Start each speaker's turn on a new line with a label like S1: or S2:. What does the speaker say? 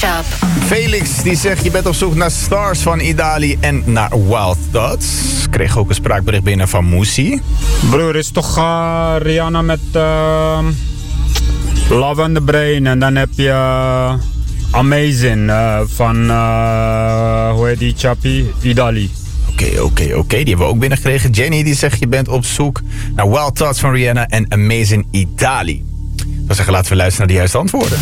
S1: Shop.
S2: Felix die zegt je bent op zoek naar Stars van Idali en naar Wild Thoughts. Kreeg ook een spraakbericht binnen van Moesie.
S3: Broer, is toch Rihanna met Love on the Brain. En dan heb je Amazing van, hoe heet die chappie? Idali.
S2: Oké. Die hebben we ook binnengekregen. Jenny die zegt je bent op zoek naar Wild Thoughts van Rihanna en Amazing Idali. Dan zeggen laten we luisteren naar de juiste antwoorden.